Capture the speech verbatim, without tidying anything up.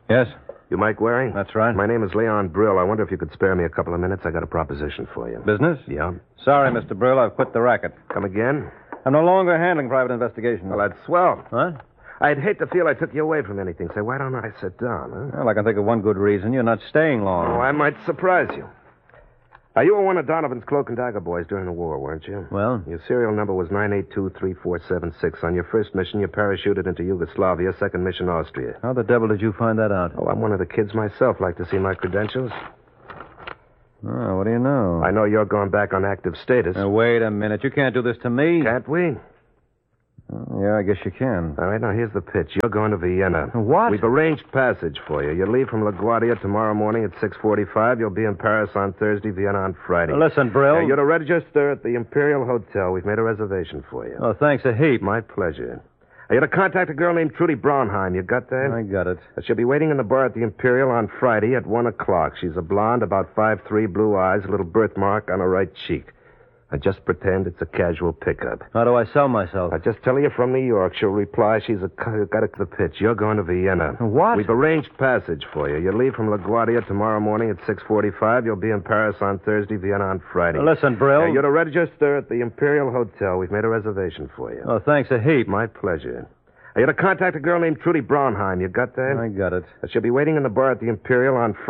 Yes? You Mike Waring? That's right. My name is Leon Brill. I wonder if you could spare me a couple of minutes. I got a proposition for you. Business? Yeah. Sorry, Mister Brill. I've quit the racket. Come again? I'm no longer handling private investigations. Well, that's swell. Huh? I'd hate to feel I took you away from anything. Say, why don't I sit down, huh? Well, I can think of one good reason. You're not staying long. Oh, I might surprise you. Now, you were one of Donovan's Cloak and Dagger boys during the war, weren't you? Well? Your serial number was nine eight two three four seven six. On your first mission, you parachuted into Yugoslavia, second mission, Austria. How the devil did you find that out? Oh, I'm one of the kids myself. Like to see my credentials? Oh, what do you know? I know you're going back on active status. Now, wait a minute. You can't do this to me. Can't we? Oh, yeah, I guess you can. All right, now here's the pitch. You're going to Vienna. What? We've arranged passage for you. You leave from LaGuardia tomorrow morning at six forty-five. You'll be in Paris on Thursday, Vienna on Friday. Now, listen, Brill. Now, you're to register at the Imperial Hotel. We've made a reservation for you. Oh, thanks a heap. My pleasure. Now, you're to contact a girl named Trudy Braunheim. You got that? I got it. She'll be waiting in the bar at the Imperial on Friday at one o'clock. She's a blonde, about five three, blue eyes, a little birthmark on her right cheek. I just pretend it's a casual pickup. How do I sell myself? I just tell her you're from New York. She'll reply she's a, got the pitch. You're going to Vienna. What? We've arranged passage for you. You leave from LaGuardia tomorrow morning at six forty-five. You'll be in Paris on Thursday, Vienna on Friday. Now, listen, Brill. Now, you're to register at the Imperial Hotel. We've made a reservation for you. Oh, thanks a heap. My pleasure. Now, you're to contact a girl named Trudy Braunheim. You got that? I got it. She'll be waiting in the bar at the Imperial on Friday.